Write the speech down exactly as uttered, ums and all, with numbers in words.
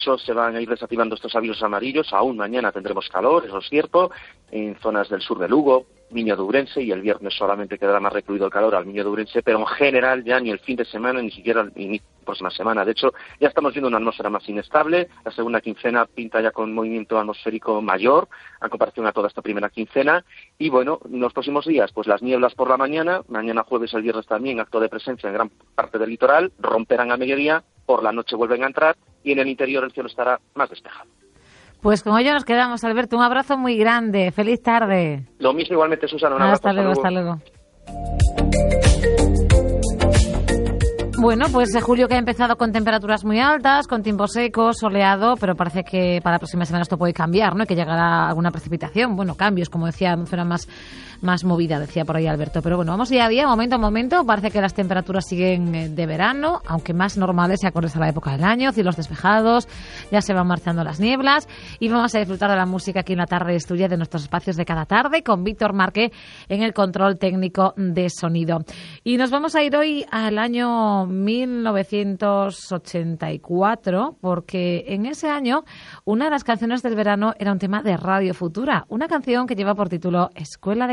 hecho se van a ir desactivando estos avisos amarillos. Aún mañana tendremos calor, eso es cierto, en zonas del sur de Lugo, Miño de Ourense, y el viernes solamente quedará más recluido el calor al Miño de Ourense, pero en general ya ni el fin de semana, ni siquiera ni la próxima semana. De hecho, ya estamos viendo una atmósfera más inestable. La segunda quincena pinta ya con movimiento atmosférico mayor, a comparación a toda esta primera quincena. Y bueno, en los próximos días, pues las nieblas por la mañana, mañana jueves y el viernes también, acto de presencia en gran parte del litoral, romperán a mediodía, por la noche vuelven a entrar, y en el interior el cielo estará más despejado. Pues con ello nos quedamos, Alberto. Un abrazo muy grande. Feliz tarde. Lo mismo igualmente, Susana. Un abrazo. Hasta luego, hasta luego. Bueno, pues julio que ha empezado con temperaturas muy altas, con tiempo seco, soleado, pero parece que para la próxima semana esto puede cambiar, ¿no? Que llegará alguna precipitación. Bueno, cambios, como decía, atmósfera más, más movida, decía por ahí Alberto. Pero bueno, vamos día a día, momento a momento. Parece que las temperaturas siguen de verano, aunque más normales y acordes a la época del año, cielos despejados, ya se van marchando las nieblas y vamos a disfrutar de la música aquí en la tarde de estudio de nuestros espacios de cada tarde con Víctor Marque en el control técnico de sonido. Y nos vamos a ir hoy al año mil novecientos ochenta y cuatro, porque en ese año una de las canciones del verano era un tema de Radio Futura, una canción que lleva por título Escuela de